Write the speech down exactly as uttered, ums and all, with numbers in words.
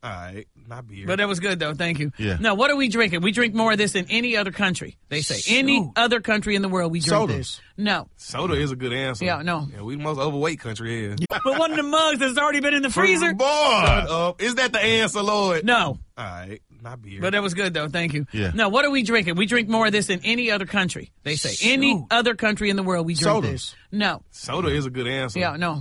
All right, not beer. But that was good, though. Thank you. Yeah. Now, what are we drinking? We drink more of this than any other country. They say Shoot. any other country in the world we drink Sodas. this. No. Soda is a good answer. Yeah, no. Yeah, we the most overweight country here. But one of the mugs that's already been in the freezer. Boy, uh, is that the answer, Lord? No. All right, not beer. But that was good, though. Thank you. Yeah. Now, what are we drinking? We drink more of this than any other country. They say any Shoot. other country in the world we drink Sodas. this. No. Soda is a good answer. Yeah, no.